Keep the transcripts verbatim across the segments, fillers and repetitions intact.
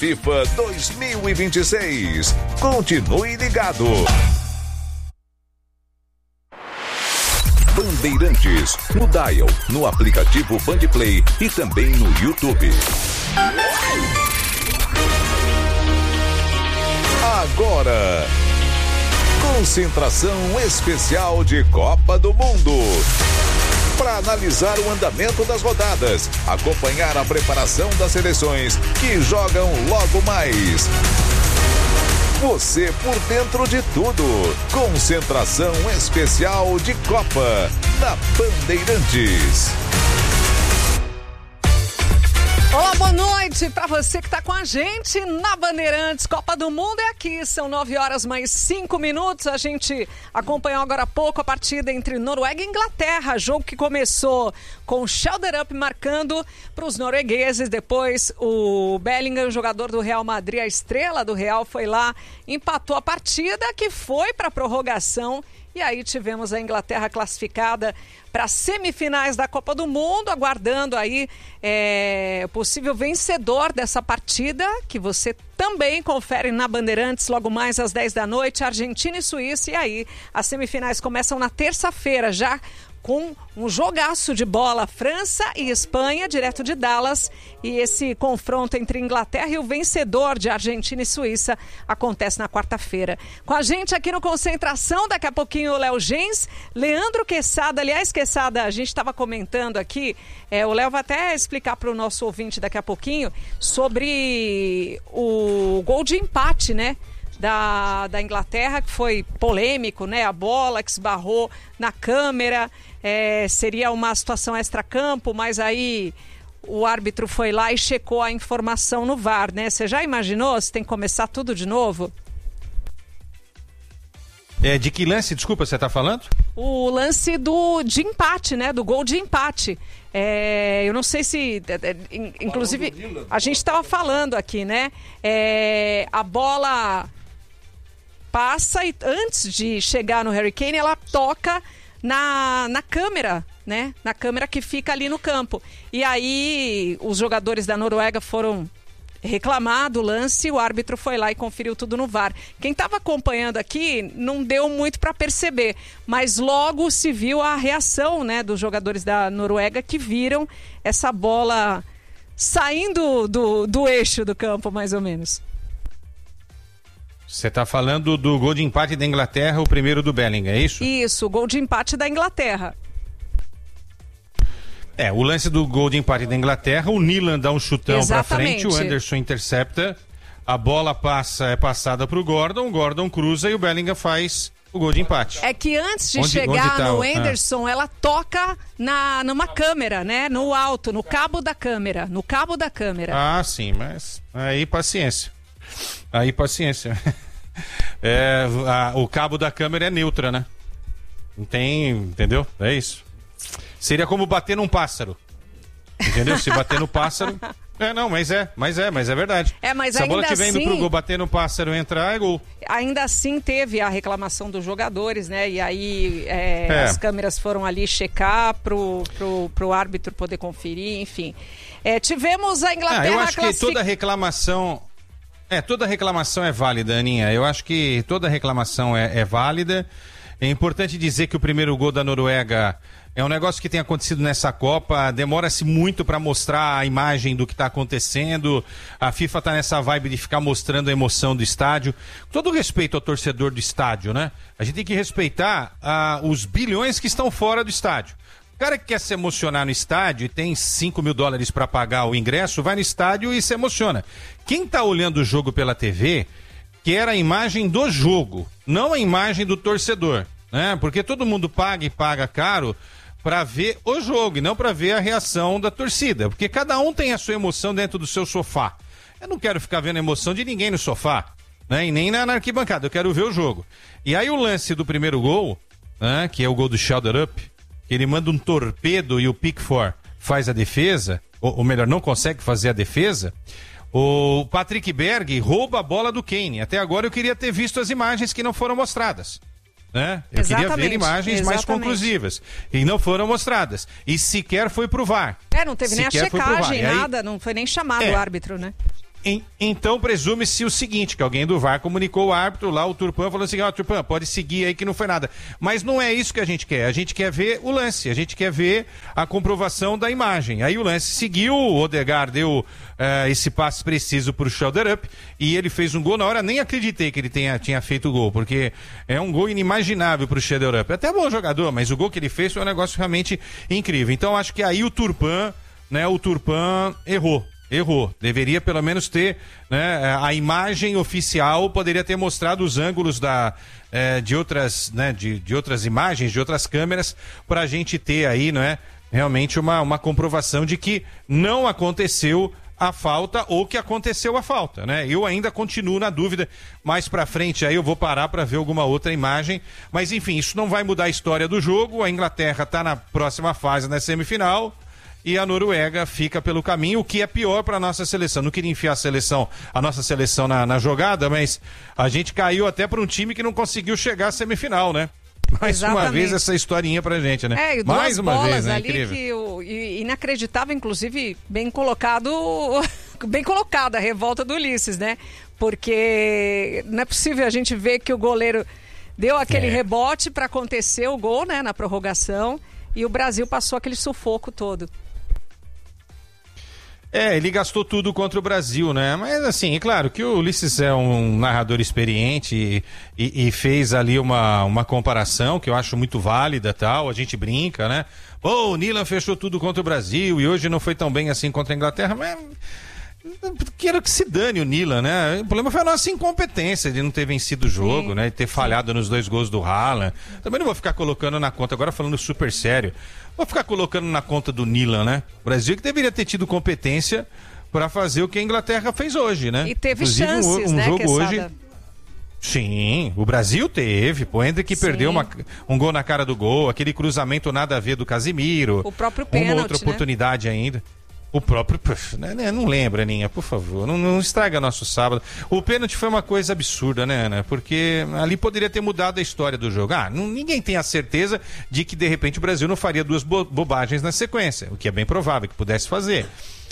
FIFA dois mil e vinte e seis. Continue ligado. Bandeirantes, no Dial, no aplicativo Bandplay e também no YouTube. Agora, concentração especial de Copa do Mundo. Para analisar o andamento das rodadas, acompanhar a preparação das seleções que jogam logo mais. Você por dentro de tudo. Concentração especial de Copa na Bandeirantes. Olá, boa noite para você que está com a gente na Bandeirantes. Copa do Mundo é aqui, são nove horas mais cinco minutos. A gente acompanhou agora há pouco a partida entre Noruega e Inglaterra, jogo que começou com o Schelderup marcando para os noruegueses. Depois o Bellingham, o jogador do Real Madrid, a estrela do Real, foi lá, empatou a partida que foi para a prorrogação. E aí tivemos a Inglaterra classificada para as semifinais da Copa do Mundo, aguardando aí é, o possível vencedor dessa partida, que você também confere na Bandeirantes logo mais às dez da noite, Argentina e Suíça. E aí as semifinais começam na terça-feira, já com um jogaço de bola, França e Espanha, direto de Dallas. E esse confronto entre Inglaterra e o vencedor de Argentina e Suíça acontece na quarta-feira. Com a gente aqui no Concentração, daqui a pouquinho o Léo Gens, Leandro Quesada. Aliás, Quesada, a gente estava comentando aqui, é, o Léo vai até explicar para o nosso ouvinte daqui a pouquinho sobre o gol de empate, né? Da, da Inglaterra, que foi polêmico, né? A bola que esbarrou na câmera, é, seria uma situação extracampo, mas aí o árbitro foi lá e checou a informação no V A R, né? Você já imaginou se tem que começar tudo de novo? É, de que lance, desculpa, você está falando? O lance do, de empate, né? Do gol de empate. É, eu não sei se... Inclusive, a gente estava falando aqui, né? É, a bola passa e antes de chegar no Harry Kane, ela toca na, na câmera, né? Na câmera que fica ali no campo. E aí os jogadores da Noruega foram reclamar do lance, o árbitro foi lá e conferiu tudo no V A R. Quem estava acompanhando aqui não deu muito para perceber, mas logo se viu a reação, né, dos jogadores da Noruega que viram essa bola saindo do, do eixo do campo, mais ou menos. Você está falando do gol de empate da Inglaterra, o primeiro do Bellingham, é isso? Isso, o gol de empate da Inglaterra. É, o lance do gol de empate da Inglaterra, o Nilan dá um chutão para frente, o Anderson intercepta, a bola passa, é passada para o Gordon, o Gordon cruza e o Bellingham faz o gol de empate. É que antes de onde, chegar onde tá no o... Anderson, ah. ela toca na, numa câmera, né? No alto, no cabo da câmera, no cabo da câmera. Ah, sim, mas aí paciência. Aí paciência. É, a, o cabo da câmera é neutra, né? Não tem, entendeu? É isso. Seria como bater num pássaro. Entendeu? Se bater no pássaro... É, não, mas é, mas é, mas é verdade. É, mas se a bola ainda estiver indo assim, pro gol, bater no pássaro, entrar, é gol. Ainda assim teve a reclamação dos jogadores, né? E aí é, é. as câmeras foram ali checar pro, pro, pro árbitro poder conferir, enfim. É, tivemos a Inglaterra... Ah, eu acho classific... que toda reclamação... É, toda reclamação é válida, Aninha. Eu acho que toda reclamação é, é válida. É importante dizer que o primeiro gol da Noruega é um negócio que tem acontecido nessa Copa. Demora-se muito para mostrar a imagem do que está acontecendo. A FIFA está nessa vibe de ficar mostrando a emoção do estádio. Todo respeito ao torcedor do estádio, né? A gente tem que respeitar ah, os bilhões que estão fora do estádio. O cara que quer se emocionar no estádio e tem cinco mil dólares para pagar o ingresso, vai no estádio e se emociona. Quem está olhando o jogo pela T V quer a imagem do jogo, não a imagem do torcedor, né? Porque todo mundo paga e paga caro para ver o jogo e não para ver a reação da torcida, porque cada um tem a sua emoção dentro do seu sofá. Eu não quero ficar vendo a emoção de ninguém no sofá, né? E nem na, na arquibancada, eu quero ver o jogo. E aí o lance do primeiro gol, né? Que é o gol do Schelderup, que ele manda um torpedo e o Pickford faz a defesa, ou, ou melhor, não consegue fazer a defesa. O Patrick Berg rouba a bola do Kane. Até agora eu queria ter visto as imagens que não foram mostradas, né? Eu exatamente, queria ver imagens exatamente. mais conclusivas. E não foram mostradas. E sequer foi pro V A R. É, não teve sequer nem a checagem, nada, aí... não foi nem chamado é. o árbitro, né? em, então presume-se o seguinte, que alguém do V A R comunicou o árbitro lá, o Turpan, falando assim, ó, oh, Turpan, pode seguir aí que não foi nada. Mas não é isso que a gente quer, a gente quer ver o lance, a gente quer ver a comprovação da imagem. Aí o lance seguiu, o Odegaard deu uh, esse passe preciso pro shoulder up e ele fez um gol na hora, nem acreditei que ele tenha, tinha feito o gol, porque é um gol inimaginável pro shoulder up. Até bom jogador, mas o gol que ele fez foi um negócio realmente incrível. Então acho que aí o Turpan, né, o Turpan errou. Errou. Deveria pelo menos ter, né, a imagem oficial, poderia ter mostrado os ângulos da, eh, de, outras, né, de, de outras imagens, de outras câmeras, para a gente ter aí, né, realmente uma, uma comprovação de que não aconteceu a falta ou que aconteceu a falta, né? Eu ainda continuo na dúvida, mais pra frente aí eu vou parar para ver alguma outra imagem, mas enfim, isso não vai mudar a história do jogo. A Inglaterra tá na próxima fase, na semifinal, e a Noruega fica pelo caminho, o que é pior para a nossa seleção. Não queria enfiar a seleção, a nossa seleção na, na jogada, mas a gente caiu até para um time que não conseguiu chegar à semifinal, né? Mais Exatamente. Uma vez essa historinha pra gente, né? É, e mais uma bolas vez, né? Ali incrível. Que o, inacreditável, inclusive, bem colocado, bem colocada a revolta do Ulisses, né? Porque não é possível a gente ver que o goleiro deu aquele é. rebote para acontecer o gol, né? Na prorrogação, e o Brasil passou aquele sufoco todo. É, ele gastou tudo contra o Brasil, né? Mas assim, é claro que o Ulisses é um narrador experiente e, e, e fez ali uma, uma comparação que eu acho muito válida, tal, a gente brinca, né? Pô, o Nilan fechou tudo contra o Brasil e hoje não foi tão bem assim contra a Inglaterra, mas quero que se dane o Nilan, né? O problema foi a nossa incompetência de não ter vencido o jogo, sim, né? De ter falhado sim. nos dois gols do Haaland. Também não vou ficar colocando na conta, agora falando super sério, vou ficar colocando na conta do Nilan, né? O Brasil que deveria ter tido competência para fazer o que a Inglaterra fez hoje, né? E teve Inclusive, chances, um, um né, jogo Quesada? hoje. Sim, o Brasil teve. Pô, Hendrick que perdeu uma, um gol na cara do gol, aquele cruzamento nada a ver do Casimiro. O próprio pênalti, uma outra oportunidade, né? Ainda. O próprio... Né, não lembra, Aninha, por favor. Não, não estraga nosso sábado. O pênalti foi uma coisa absurda, né, Ana? Porque ali poderia ter mudado a história do jogo. Ah, não, ninguém tem a certeza de que, de repente, o Brasil não faria duas bo- bobagens na sequência. O que é bem provável que pudesse fazer.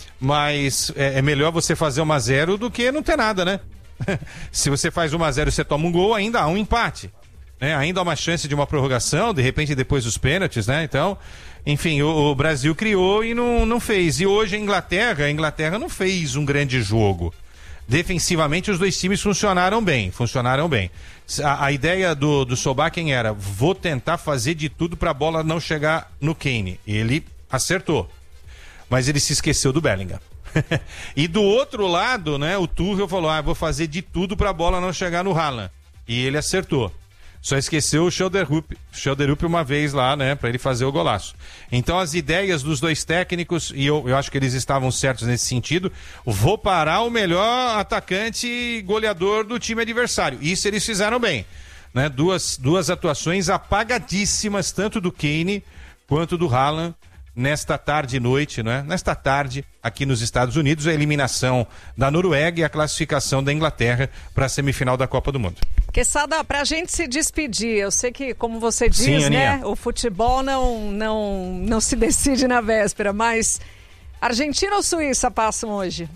Mas é, é melhor você fazer um a zero do que não ter nada, né? Se você faz um a zero e você toma um gol, ainda há um empate. Né? Ainda há uma chance de uma prorrogação, de repente depois dos pênaltis, né? Então... Enfim, o, o Brasil criou e não, não fez. E hoje a Inglaterra, a Inglaterra não fez um grande jogo. Defensivamente os dois times funcionaram bem, funcionaram bem. A, a ideia do, do Solbakken era, vou tentar fazer de tudo para a bola não chegar no Kane. Ele acertou, mas ele se esqueceu do Bellingham. E do outro lado, né, o Tuchel falou, ah, vou fazer de tudo para a bola não chegar no Haaland. E ele acertou. Só esqueceu o Schelderup, Schelderup uma vez lá, né, para ele fazer o golaço. Então as ideias dos dois técnicos, e eu, eu acho que eles estavam certos nesse sentido, vou parar o melhor atacante goleador do time adversário. Isso eles fizeram bem, né? Duas, duas atuações apagadíssimas, tanto do Kane quanto do Haaland, nesta tarde e noite, né? Nesta tarde, aqui nos Estados Unidos, a eliminação da Noruega e a classificação da Inglaterra para a semifinal da Copa do Mundo. Quesada, pra gente se despedir, eu sei que, como você diz, Sim, né, o futebol não, não, não se decide na véspera, mas Argentina ou Suíça passam hoje?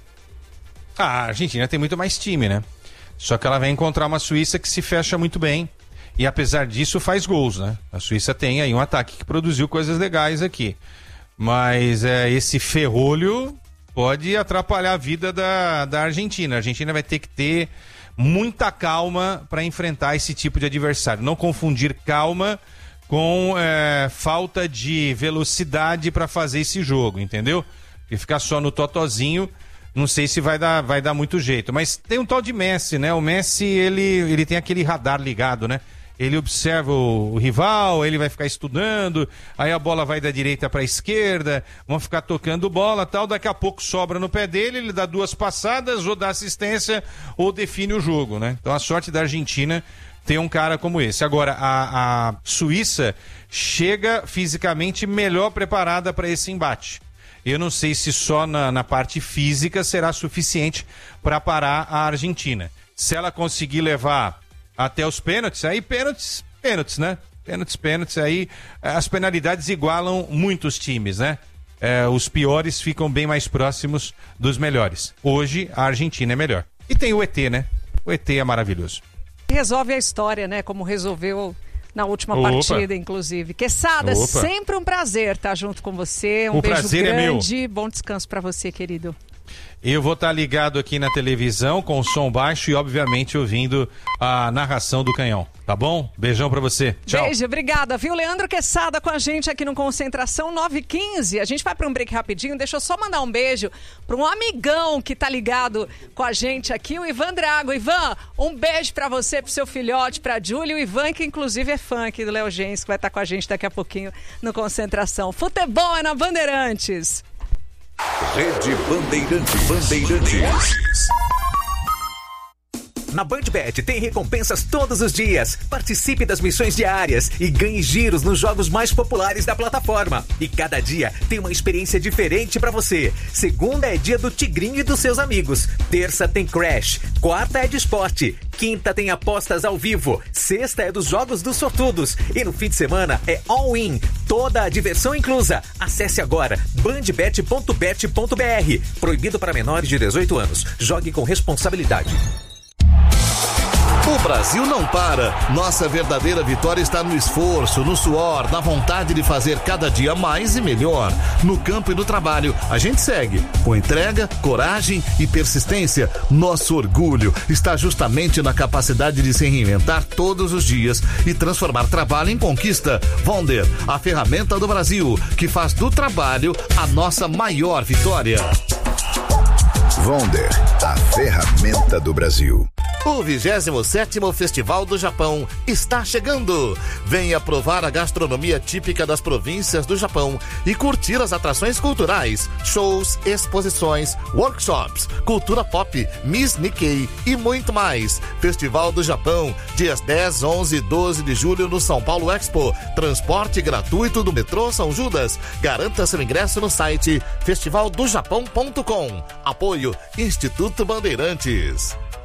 Ah, a Argentina tem muito mais time, né? Só que ela vai encontrar uma Suíça que se fecha muito bem e, apesar disso, faz gols, né? A Suíça tem aí um ataque que produziu coisas legais aqui. Mas é, esse ferrolho pode atrapalhar a vida da, da Argentina. A Argentina vai ter que ter muita calma para enfrentar esse tipo de adversário. Não confundir calma com é, falta de velocidade para fazer esse jogo, entendeu? E ficar só no totozinho, não sei se vai dar, vai dar muito jeito. Mas tem um tal de Messi, né? O Messi, ele, ele tem aquele radar ligado, né? Ele observa o, o rival, ele vai ficar estudando, aí a bola vai da direita para a esquerda, vão ficar tocando bola, tal, daqui a pouco sobra no pé dele, ele dá duas passadas, ou dá assistência, ou define o jogo, né? Então a sorte da Argentina tem um cara como esse. Agora, a, a Suíça chega fisicamente melhor preparada para esse embate. Eu não sei se só na, na parte física será suficiente para parar a Argentina. Se ela conseguir levar até os pênaltis, aí pênaltis, pênaltis, né? Pênaltis, pênaltis, aí as penalidades igualam muitos times, né? é, os piores ficam bem mais próximos dos melhores. Hoje, a Argentina é melhor. E tem o E T, né? O E T é maravilhoso. Resolve a história, né? Como resolveu na última Opa. partida, inclusive. Quesada, Opa. sempre um prazer estar junto com você. Um O beijo prazer grande. é meu. Bom descanso para você, querido. Eu vou estar ligado aqui na televisão com o som baixo e, obviamente, ouvindo a narração do Canhão. Tá bom? Beijão pra você. Tchau. Beijo, obrigada. Viu? Leandro Quesada com a gente aqui no Concentração nove e quinze. A gente vai para um break rapidinho. Deixa eu só mandar um beijo para um amigão que tá ligado com a gente aqui, o Ivan Drago. Ivan, um beijo para você, pro seu filhote, pra Júlia. O Ivan, que inclusive é fã aqui do Léo Gens, que vai estar com a gente daqui a pouquinho no Concentração. Futebol é na Bandeirantes. Rede Bandeirantes. Bandeirantes. Na BandBet tem recompensas todos os dias. Participe das missões diárias e ganhe giros nos jogos mais populares da plataforma. E cada dia tem uma experiência diferente pra você. Segunda é dia do Tigrinho e dos seus amigos. Terça tem Crash. Quarta é de esporte. Quinta tem apostas ao vivo. Sexta é dos jogos dos sortudos. E no fim de semana é all-in. Toda a diversão inclusa. Acesse agora bandbet ponto bet ponto br. Proibido para menores de dezoito anos. Jogue com responsabilidade. O Brasil não para. Nossa verdadeira vitória está no esforço, no suor, na vontade de fazer cada dia mais e melhor. No campo e no trabalho, a gente segue. Com entrega, coragem e persistência, nosso orgulho está justamente na capacidade de se reinventar todos os dias e transformar trabalho em conquista. Vonder, a ferramenta do Brasil, que faz do trabalho a nossa maior vitória. Vonder, a ferramenta do Brasil. O vigésimo sétimo Festival do Japão está chegando. Venha provar a gastronomia típica das províncias do Japão e curtir as atrações culturais, shows, exposições, workshops, cultura pop, Miss Nikkei e muito mais. Festival do Japão, dias dez, onze e doze de julho no São Paulo Expo. Transporte gratuito do metrô São Judas. Garanta seu ingresso no site festival do japão ponto com. Apoio Instituto Bandeirantes.